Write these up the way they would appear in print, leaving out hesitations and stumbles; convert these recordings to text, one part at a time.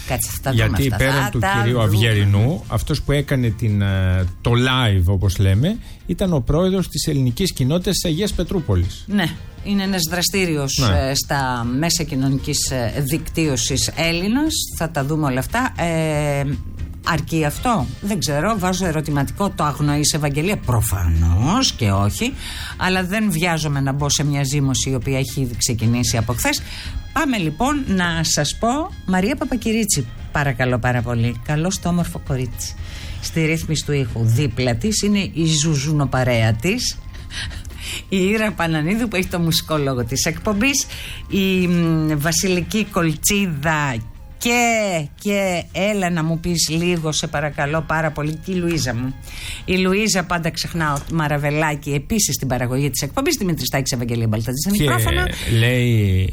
Κάτσε, θα τα δούμε. Γιατί πέραν του κυρίου Αυγερινού, αυτός που έκανε το live, όπως λέμε, ήταν ο πρόεδρος της ελληνικής κοινότητας της Αγίας Πετρούπολης. Ναι, είναι ένας δραστήριος στα μέσα κοινωνικής δικτύωσης Έλληνας. Θα τα δούμε όλα αυτά. Αρκεί αυτό? Δεν ξέρω. Βάζω ερωτηματικό. Το αγνοείς, Ευαγγελία? Προφανώς και όχι. Αλλά δεν βιάζομαι να μπω σε μια ζήμωση η οποία έχει ήδη ξεκινήσει από χθες. Πάμε λοιπόν να σας πω. Μαρία Παπακυρίτσι, παρακαλώ πάρα πολύ. Καλώς το όμορφο κορίτσι. Στη ρύθμιση του ήχου. Δίπλα της είναι η ζουζουνοπαρέα της, η Ήρα Πανανίδου, που έχει το μουσικό λόγο της εκπομπής, η Βασιλική Κολτσίδα και έλα να μου πεις λίγο, σε παρακαλώ πάρα πολύ, και η Λουίζα μου. Η Λουίζα, πάντα ξεχνάω, Μαραβελάκη, επίσης στην παραγωγή της εκπομπής, Δημήτρη Στάκης, Ευαγγελία Μπαλτατζή στα μικρόφωνα. Λέει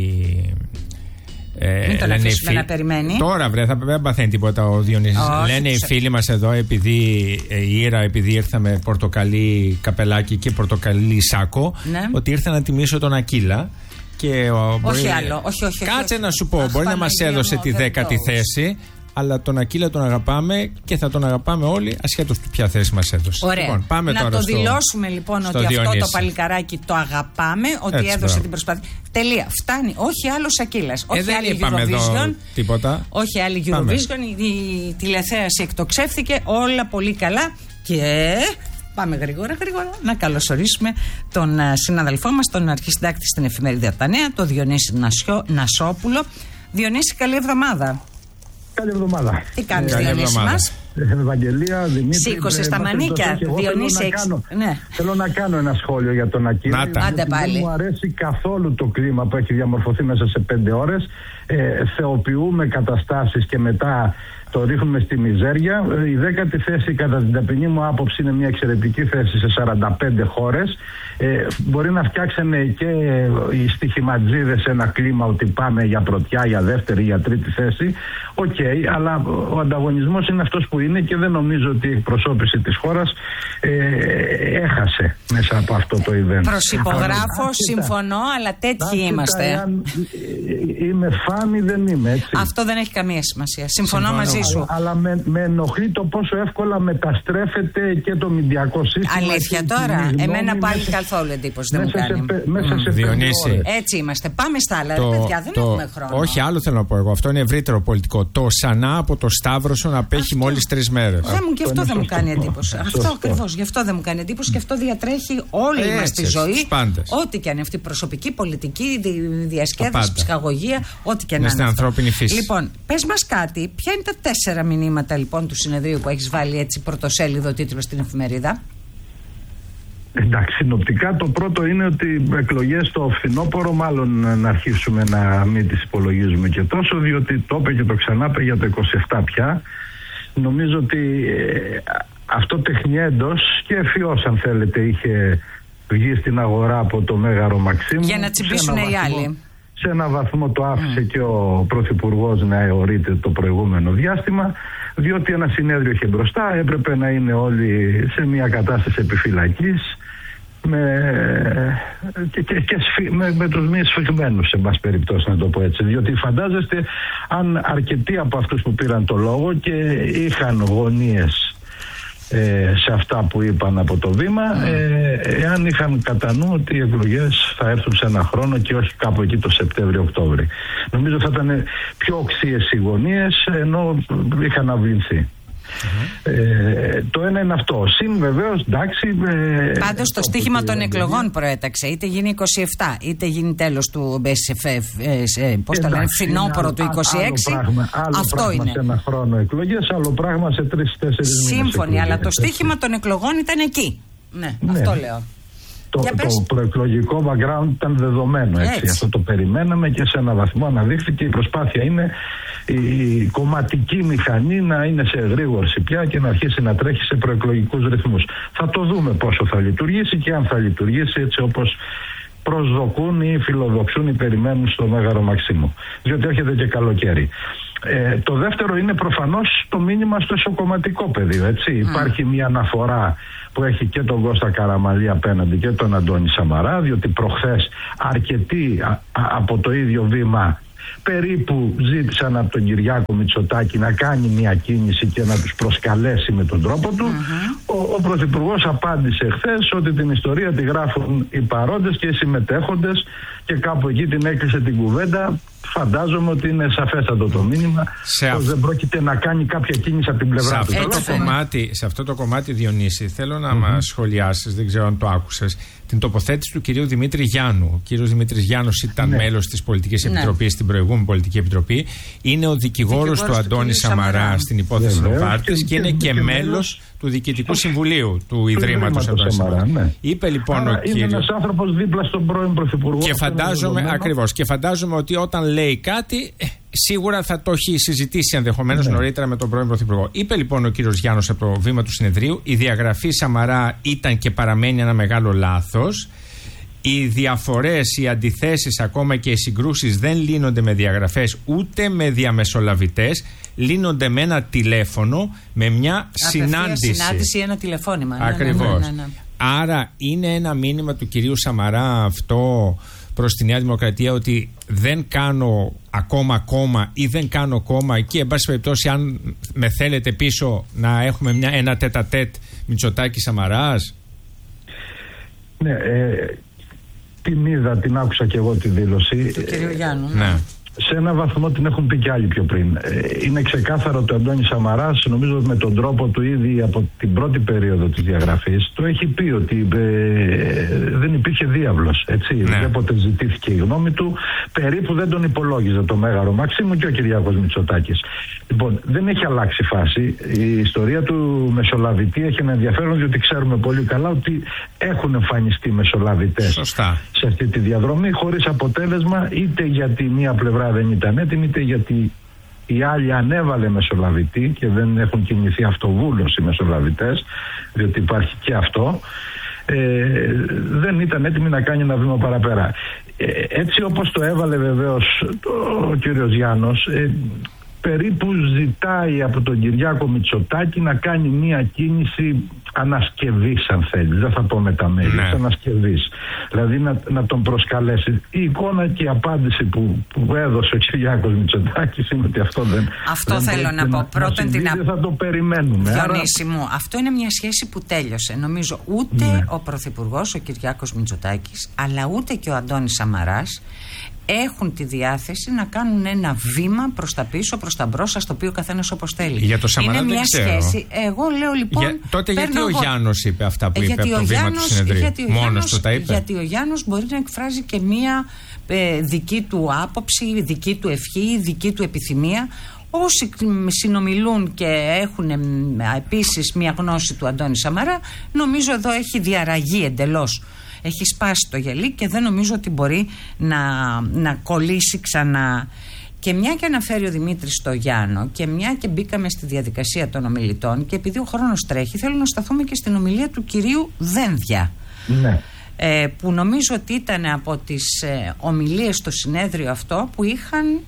μην τον αφήσουμε να περιμένει. Τώρα δεν παθαίνει τίποτα ο Διονύσης. Λένε οι φίλοι μας εδώ, επειδή η Ήρα, επειδή ήρθα με πορτοκαλί καπελάκι και πορτοκαλί σάκο, ότι ήρθα να τιμήσω τον Ακύλα. Και όχι άλλο, όχι. Κάτσε να σου πω, μπορεί να μας έδωσε τη 10η θέση, αλλά τον Ακύλα τον αγαπάμε και θα τον αγαπάμε όλοι, ασχέτως του ποια θέση μας έδωσε. Ωραία. Λοιπόν, πάμε να τώρα το δηλώσουμε λοιπόν ότι Διονύση. Αυτό το παλικαράκι το αγαπάμε, ότι έτσι, έδωσε την προσπάθεια. Τελεία. Φτάνει. Όχι άλλο Ακύλας. Όχι άλλη Eurovision. Τίποτα. Όχι άλλη Eurovision. Η τηλεθέαση εκτοξεύθηκε. Όλα πολύ καλά. Και πάμε γρήγορα να καλωσορίσουμε τον συναδελφό μας, τον αρχισυντάκτη στην εφημερίδα Τα Νέα, τον Διονύση Νασόπουλο. Διονύση, καλή εβδομάδα. Καλή εβδομάδα. Τι κάνεις, Διονύση μας? Ευαγγελία, Δημήτρη. Σήκωσε στα μανίκια. Διονύση, θέλω να κάνω ένα σχόλιο για τον Ακύλα. Δεν μου αρέσει καθόλου το κλίμα που έχει διαμορφωθεί μέσα σε 5 ώρες. Θεοποιούμε καταστάσεις και μετά το ρίχνουμε στη μιζέρια. Η 10η θέση, κατά την ταπεινή μου άποψη, είναι μια εξαιρετική θέση σε 45 χώρες. Μπορεί να φτιάξανε και οι στοιχηματζίδες ένα κλίμα ότι πάμε για πρωτιά, για δεύτερη, για τρίτη θέση. Οκ, αλλά ο ανταγωνισμός είναι αυτός που είναι και δεν νομίζω ότι η εκπροσώπηση της χώρας έχασε μέσα από αυτό το event. Προσυπογράφω, συμφωνώ, αλλά τέτοιοι είμαστε. Είμαι φαν ή δεν είμαι, έτσι. Αυτό δεν έχει καμία σημασία. Συμφωνώ μαζί σου. Αλλά με ενοχλεί το πόσο εύκολα μεταστρέφεται και το μηντιακό σύστημα. Αλήθεια τώρα. Εμένα πάλι καθόλου εντύπωση δεν μου κάνει. Μέσα σε Διονύση. Έτσι είμαστε. Πάμε στα άλλα. Παιδιά, δεν έχουμε χρόνο. Όχι, άλλο θέλω να πω εγώ. Αυτό είναι ευρύτερο πολιτικό. Το Σανά από το Σταύρωσο να απέχει μόλις 3 μέρες. Και αυτό δεν μου κάνει εντύπωση. Αυτό ακριβώς. Γι' αυτό δεν μου κάνει εντύπωση και αυτό διατρέχει όλη μας τη ζωή. Ό,τι και αν είναι αυτή η προσωπική, πολιτική, διασκέδαση, ψυχαγωγία, ό,τι και αν είναι. Στην ανθρώπινη φύση. Λοιπόν, πες μας κάτι. Ποια είναι τα 4 μηνύματα λοιπόν του συνεδρίου που έχεις βάλει έτσι πρωτοσέλιδο τίτλο στην εφημερίδα? Εντάξει, συνοπτικά το πρώτο είναι ότι εκλογές το φθινόπωρο μάλλον να αρχίσουμε να μην τις υπολογίζουμε και τόσο, διότι το είπε και το ξανάπε για το 27 πια. Νομίζω ότι αυτό τεχνιέντος και εφιώς, αν θέλετε, είχε βγει στην αγορά από το Μέγαρο Μαξίμου. Για να τσιμπήσουν οι άλλοι. Σε ένα βαθμό το άφησε και ο Πρωθυπουργός να αιωρείται το προηγούμενο διάστημα, διότι ένα συνέδριο είχε μπροστά, έπρεπε να είναι όλοι σε μια κατάσταση επιφυλακής με τους μη σφιγμένους, σε πάση περιπτώσει, να το πω έτσι. Διότι φαντάζεστε αν αρκετοί από αυτούς που πήραν το λόγο και είχαν γωνίες σε αυτά που είπαν από το βήμα, εάν είχαν κατά νου ότι οι εκλογές θα έρθουν σε ένα χρόνο και όχι κάπου εκεί το Σεπτέμβριο-Οκτώβριο. Νομίζω θα ήταν πιο οξύες οι γωνίες, ενώ είχαν αυλυνθεί. Το ένα είναι αυτό. Συν βεβαίως, εντάξει. Πάντως το στοίχημα των εκλογών προέταξε. Είτε γίνει 27, είτε γίνει τέλος του πώς το λένε, φθινόπωρο του 26. Αυτό είναι. Σε ένα χρόνο εκλογές, άλλο πράγμα σε 3-4 μήνες. Σύμφωνοι, αλλά το στοίχημα των εκλογών ήταν εκεί. Ναι, αυτό λέω. Το προεκλογικό background ήταν δεδομένο, έτσι. Αυτό το περιμέναμε και σε έναν βαθμό αναδείχθηκε. Η προσπάθεια είναι η κομματική μηχανή να είναι σε εγρήγορση πια και να αρχίσει να τρέχει σε προεκλογικούς ρυθμούς. Θα το δούμε πόσο θα λειτουργήσει και αν θα λειτουργήσει έτσι όπως προσδοκούν ή φιλοδοξούν ή περιμένουν στο Μέγαρο Μαξίμου. Διότι έρχεται και καλοκαίρι. Το δεύτερο είναι προφανώς το μήνυμα στο εσωκομματικό πεδίο, έτσι. Υπάρχει μια αναφορά που έχει και τον Κώστα Καραμανλή απέναντι και τον Αντώνη Σαμαρά, διότι προχθές αρκετοί από το ίδιο βήμα περίπου ζήτησαν από τον Κυριάκο Μητσοτάκη να κάνει μια κίνηση και να τους προσκαλέσει με τον τρόπο του. Ο Πρωθυπουργός απάντησε χθες ότι την ιστορία τη γράφουν οι παρόντες και οι συμμετέχοντες, και κάπου εκεί την έκλεισε την κουβέντα. Φαντάζομαι ότι είναι σαφέστατο το μήνυμα πως δεν πρόκειται να κάνει κάποια κίνηση από την πλευρά του. Σε αυτό το κομμάτι, Διονύση, θέλω να μας σχολιάσεις, δεν ξέρω αν το άκουσες, την τοποθέτηση του κυρίου Δημήτρη Γιάννου. Ο κύριος Δημήτρης Γιάννους ήταν μέλος της Πολιτικής Επιτροπής, στην προηγούμενη Πολιτική Επιτροπή. Είναι ο δικηγόρος του Αντώνη Σαμαρά στην υπόθεση Νοβάρτης και είναι και μέλος του Διοικητικού Συμβουλίου του Ιδρύματος Αντώνη Σαμαρά. Είπε λοιπόν ο κύριος. Είναι ένας άνθρωπος δίπλα στον πρώην Πρωθυπουργό. Και φαντάζομαι ότι όταν λέει κάτι, σίγουρα θα το έχει συζητήσει ενδεχομένως νωρίτερα με τον πρώην Πρωθυπουργό. Είπε λοιπόν ο κύριος Γιάννος από το βήμα του συνεδρίου: η διαγραφή Σαμαρά ήταν και παραμένει ένα μεγάλο λάθος. Οι διαφορές, οι αντιθέσεις, ακόμα και οι συγκρούσεις δεν λύνονται με διαγραφές ούτε με διαμεσολαβητές. Λύνονται με ένα τηλέφωνο, με μια συνάντηση. Συνάντηση ή ένα τηλεφώνημα. Ακριβώς. Ναι. Άρα είναι ένα μήνυμα του κυρίου Σαμαρά αυτό προς τη Νέα Δημοκρατία, ότι δεν κάνω ακόμα κόμμα ή δεν κάνω κόμμα, και εν πάση περιπτώσει, αν με θέλετε πίσω, να έχουμε ένα τέτα-τέτ Μητσοτάκη Σαμαράς. Ναι, την είδα, την άκουσα και εγώ τη δήλωση του κυρίου Γιάννου. Ναι. Σε ένα βαθμό την έχουν πει και άλλοι πιο πριν. Είναι ξεκάθαρο ότι ο Αντώνης Σαμαράς, νομίζω με τον τρόπο του ήδη από την πρώτη περίοδο της διαγραφής, το έχει πει ότι δεν υπήρχε διάβλος. Όποτε ζητήθηκε η γνώμη του, περίπου δεν τον υπολόγιζε το Μέγαρο Μαξίμου και ο Κυριάκος Μητσοτάκης. Λοιπόν, δεν έχει αλλάξει φάση. Η ιστορία του μεσολαβητή έχει ένα ενδιαφέρον, διότι ξέρουμε πολύ καλά ότι έχουν εμφανιστεί μεσολαβητές σε αυτή τη διαδρομή, χωρίς αποτέλεσμα, είτε γιατί μία πλευρά δεν ήταν έτοιμη, είτε γιατί οι άλλοι ανέβαλε μεσολαβητή και δεν έχουν κινηθεί αυτοβούλως οι μεσολαβητές, διότι υπάρχει και αυτό. Δεν ήταν έτοιμη να κάνει ένα βήμα παραπέρα. Έτσι όπως το έβαλε βεβαίως ο κύριος Γιάννος, περίπου ζητάει από τον Κυριάκο Μητσοτάκη να κάνει μια κίνηση ανασκευής, αν θέλει. Δεν θα πω μεταμέρειας, ανασκευής. Δηλαδή να τον προσκαλέσει. Η εικόνα και η απάντηση που έδωσε ο Κυριάκος Μητσοτάκης είναι ότι αυτό δεν. Αυτό θέλω να πω. Πρώτον, δεν θα το περιμένουμε. Διονύση μου, αυτό είναι μια σχέση που τέλειωσε. Νομίζω ούτε ο Πρωθυπουργός, ο Κυριάκος Μητσοτάκης, αλλά ούτε και ο Αντώνης Σαμαράς έχουν τη διάθεση να κάνουν ένα βήμα προς τα πίσω, προς τα μπρος, στο οποίο ο καθένας όπως θέλει. Για το Σαμαρά είναι μια σχέση. Εγώ λέω λοιπόν. Τότε γιατί ο Γιάννος είπε αυτά που είπε από το βήμα του συνεδρίου? Μόνος του τα είπε. Γιατί ο Γιάννος μπορεί να εκφράζει και μια δική του άποψη, δική του ευχή, δική του επιθυμία. Όσοι συνομιλούν και έχουν επίσης μια γνώση του Αντώνη Σαμαρά, νομίζω εδώ έχει διαραγεί εντελώς. Έχει σπάσει το γυαλί και δεν νομίζω ότι μπορεί να κολλήσει ξανά. Και μια και αναφέρει ο Δημήτρης το Γιάννο, και μια και μπήκαμε στη διαδικασία των ομιλητών, και επειδή ο χρόνος τρέχει, θέλω να σταθούμε και στην ομιλία του κυρίου Δένδια. Ναι. Που νομίζω ότι ήταν από τις ομιλίες στο συνέδριο αυτό που είχαν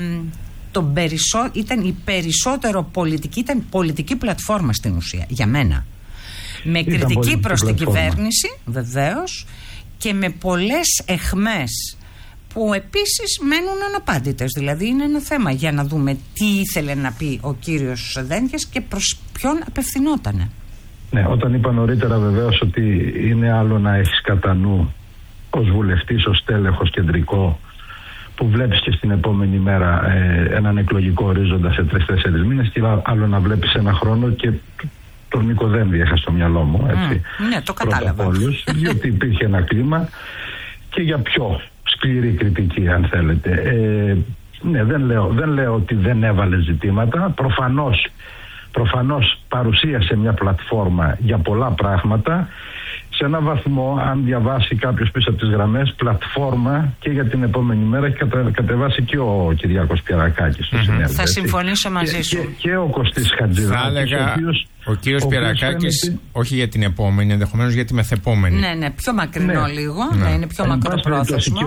ήταν η περισσότερο πολιτική, ήταν πολιτική πλατφόρμα στην ουσία για μένα. Με κριτική προς την κυβέρνηση βεβαίως, και με πολλές εχμές που επίσης μένουν αναπάντητες. Δηλαδή είναι ένα θέμα για να δούμε τι ήθελε να πει ο κύριος Δένδιας και προς ποιον απευθυνότανε. Ναι, όταν είπα νωρίτερα βεβαίως ότι είναι άλλο να έχεις κατά νου ως βουλευτής, ως τέλεχος κεντρικό, που βλέπεις και στην επόμενη μέρα έναν εκλογικό ορίζοντα σε 3-4 μήνες, και άλλο να βλέπεις ένα χρόνο, και τον Νίκο Δένδια είχα στο μυαλό μου, έτσι. Ναι, το κατάλαβα. Διότι υπήρχε ένα κλίμα και για πιο σκληρή κριτική, αν θέλετε. Ναι, δεν λέω ότι δεν έβαλε ζητήματα. Προφανώς παρουσίασε μια πλατφόρμα για πολλά πράγματα. Σε έναν βαθμό, αν διαβάσει κάποιος πίσω από τις γραμμές, πλατφόρμα και για την επόμενη μέρα έχει κατεβάσει και ο Κυριάκος Πιερακάκης στο συνέδριο. Θα συμφωνήσω μαζί σου. Και ο Κωστής Χατζηδάκης. Θα έλεγα ο κύριος Πιερακάκης όχι για την επόμενη, ενδεχομένως για τη μεθεπόμενη. Ναι, πιο μακρινό λίγο, να είναι πιο μακροπρόθεσμο.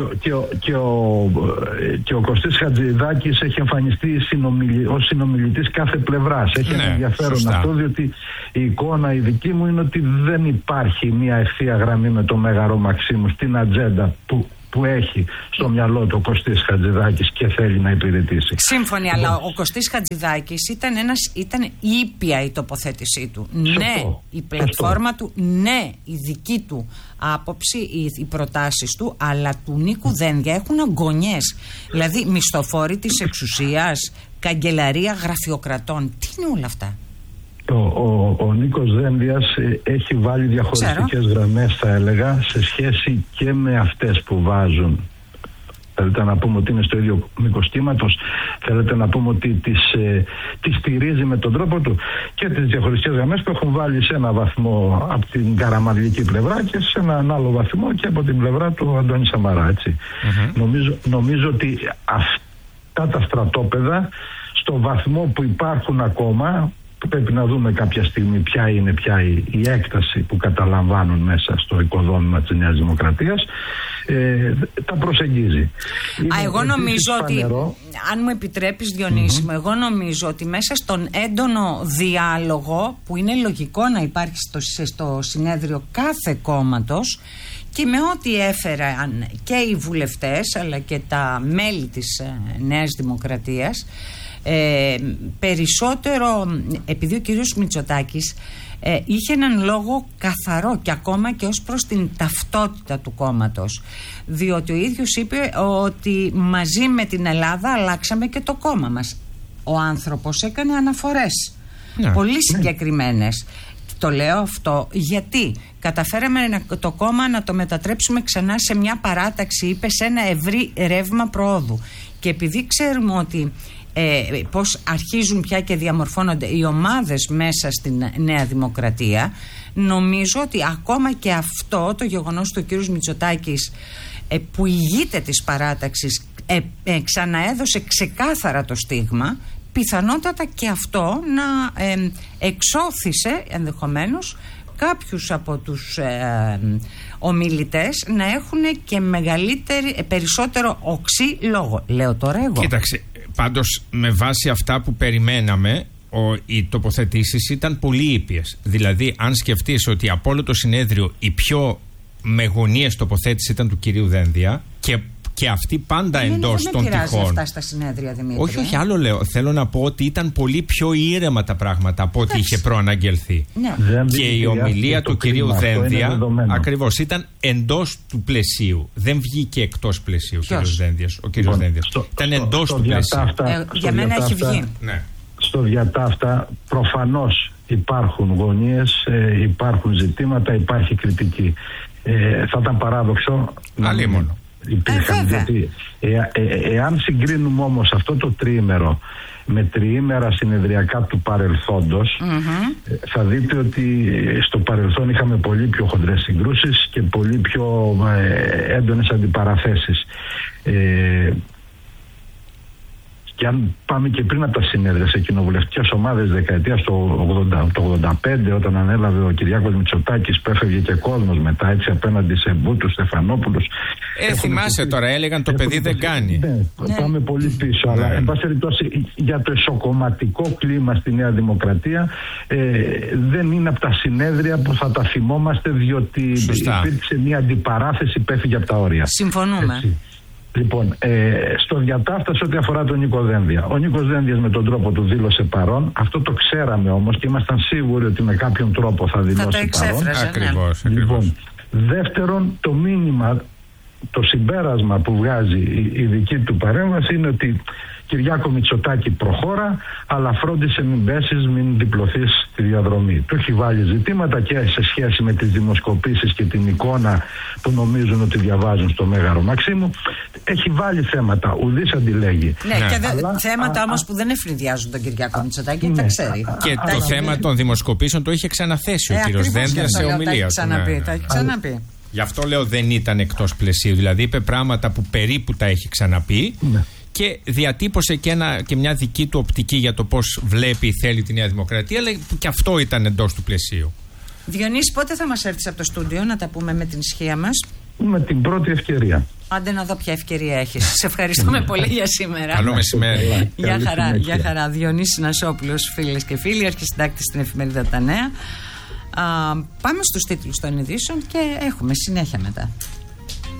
Και ο Κωστής Χατζηδάκης έχει εμφανιστεί ως συνομιλητής κάθε πλευράς. Έχει ενδιαφέρον αυτό, διότι η εικόνα η δική μου είναι ότι δεν υπάρχει μια ευθεία γραμμή με το Μέγαρο Μαξίμου στην ατζέντα που που έχει στο μυαλό του ο Κωστής Χατζηδάκης και θέλει να υπηρετήσει. Σύμφωνοι, αλλά ο Κωστής Χατζηδάκης ήταν ήπια η τοποθέτησή του. Ναι, η πλατφόρμα του, ναι, η δική του άποψη, οι προτάσεις του, αλλά του Νίκου Δένδια έχουν αγωνιές. Δηλαδή, μισθοφόροι της εξουσίας, καγκελαρία γραφειοκρατών. Τι είναι όλα αυτά? Ο Νίκος Δένδιας έχει βάλει διαχωριστικές γραμμές, θα έλεγα, σε σχέση και με αυτές που βάζουν. Θέλετε να πούμε ότι είναι στο ίδιο μήκος κύματος, θέλετε να πούμε ότι τις στηρίζει με τον τρόπο του, και τις διαχωριστικές γραμμές που έχουν βάλει σε ένα βαθμό από την καραμανλική πλευρά και σε έναν άλλο βαθμό και από την πλευρά του Αντώνη Σαμαρά, έτσι. Νομίζω ότι αυτά τα στρατόπεδα, στο βαθμό που υπάρχουν ακόμα, πρέπει να δούμε κάποια στιγμή ποια είναι η έκταση που καταλαμβάνουν μέσα στο οικοδόμημα της Νέας Δημοκρατίας, τα προσεγγίζει. Εγώ νομίζω ότι, αν μου επιτρέπεις Διονύση, εγώ νομίζω ότι μέσα στον έντονο διάλογο που είναι λογικό να υπάρχει στο συνέδριο κάθε κόμματος, και με ό,τι έφεραν και οι βουλευτές αλλά και τα μέλη της Νέας Δημοκρατίας, περισσότερο επειδή ο κύριος Μητσοτάκης είχε έναν λόγο καθαρό και ακόμα και ως προς την ταυτότητα του κόμματος, διότι ο ίδιος είπε ότι μαζί με την Ελλάδα αλλάξαμε και το κόμμα μας. Ο άνθρωπος έκανε αναφορές πολύ συγκεκριμένες. Το λέω αυτό γιατί καταφέραμε το κόμμα να το μετατρέψουμε ξανά σε μια παράταξη, είπε, σε ένα ευρύ ρεύμα προόδου. Και επειδή ξέρουμε ότι πώς αρχίζουν πια και διαμορφώνονται οι ομάδες μέσα στην Νέα Δημοκρατία, νομίζω ότι ακόμα και αυτό το γεγονός του κ. Μητσοτάκης που ηγείται της παράταξης ξαναέδωσε ξεκάθαρα το στίγμα, πιθανότατα και αυτό να εξώθησε ενδεχομένως κάποιους από τους ομιλητές να έχουν και περισσότερο οξύ λόγο. Λέω τώρα εγώ. Κοίταξε, πάντως με βάση αυτά που περιμέναμε, οι τοποθετήσεις ήταν πολύ ήπιες. Δηλαδή, αν σκεφτείς ότι από όλο το συνέδριο η πιο μεγονίες τοποθέτηση ήταν του κυρίου Δένδια και αυτή πάντα εντός των τυχών. Αυτά στα συνέδρια, Δημήτρη. Όχι, άλλο λέω. Θέλω να πω ότι ήταν πολύ πιο ήρεμα τα πράγματα από ό,τι είχε προαναγγελθεί. Ναι. Και η ομιλία του κυρίου Δένδια ακριβώς ήταν εντός του πλαισίου. Δεν βγήκε εκτός πλαισίου ο κύριος Δένδιας. Ήταν εντός του πλαισίου. Για μένα έχει βγει. Ναι. Στο διατάφτα προφανώς υπάρχουν γωνίες, υπάρχουν ζητήματα, υπάρχει κριτική. Θα ήταν παράδοξο μόνο. Γιατί εάν συγκρίνουμε όμως αυτό το τριήμερο με τριήμερα συνεδριακά του παρελθόντος, θα δείτε ότι στο παρελθόν είχαμε πολύ πιο χοντρές συγκρούσεις και πολύ πιο έντονες αντιπαραθέσεις. Και αν πάμε και πριν από τα συνέδρια σε κοινοβουλευτικές ομάδες δεκαετίας το 85, όταν ανέλαβε ο Κυριάκος Μητσοτάκης, που έφευγε και κόσμος μετά, έτσι, απέναντι σε Μπούτους, Στεφανόπουλους. Θυμάσαι τώρα, έλεγαν το παιδί δεν κάνει. Ναι, πάμε πολύ πίσω. Αλλά εν πάση περιπτώσει, για το εσωκομματικό κλίμα στη Νέα Δημοκρατία δεν είναι από τα συνέδρια που θα τα θυμόμαστε, διότι υπήρξε μια αντιπαράθεση που έφυγε από τα όρια. Συμφωνούμε. Έτσι. Λοιπόν, στο διατάφτα σε ό,τι αφορά τον Νίκο Δένδια. Ο Νίκος Δένδιας με τον τρόπο του δήλωσε παρόν. Αυτό το ξέραμε όμως και ήμασταν σίγουροι ότι με κάποιον τρόπο θα δηλώσει παρόν. Ακριβώς. Λοιπόν, δεύτερον, το μήνυμα, το συμπέρασμα που βγάζει η δική του παρέμβαση είναι ότι Κυριάκο Μητσοτάκη, προχώρα, αλλά φρόντισε μην πέσεις, μην διπλωθείς στη διαδρομή. Του έχει βάλει ζητήματα και σε σχέση με τις δημοσκοπήσεις και την εικόνα που νομίζουν ότι διαβάζουν στο Μέγαρο Μαξίμου. Έχει βάλει θέματα, ουδής αντιλέγει. Ναι, και θέματα όμως που δεν ευνηδιάζουν τον Κυριάκο Μητσοτάκη, τα ξέρει. Και το θέμα των δημοσκοπήσεων το είχε ξαναθέσει ο κύριος Δένδια σε ομιλία. Τα έχει ξαναπεί. Γι' αυτό λέω δεν ήταν εκτός πλαισίου. Δηλαδή είπε πράγματα που περίπου τα έχει ξαναπεί. Και διατύπωσε και μια δική του οπτική για το πώς βλέπει, θέλει τη Νέα Δημοκρατία, αλλά και αυτό ήταν εντός του πλαισίου. Διονύση, πότε θα μας έρθεις από το στούντιο να τα πούμε με την ισχύα μας? Με την πρώτη ευκαιρία. Άντε να δω ποια ευκαιρία έχεις. Σε ευχαριστούμε πολύ για σήμερα. Καλό μεσημέρι. Γεια χαρά. Διονύσης Νασόπουλος, φίλες και φίλοι, αρχισυντάκτης στην εφημερίδα Τα Νέα. Πάμε στους τίτλους των ειδήσεων και έχουμε συνέχεια μετά.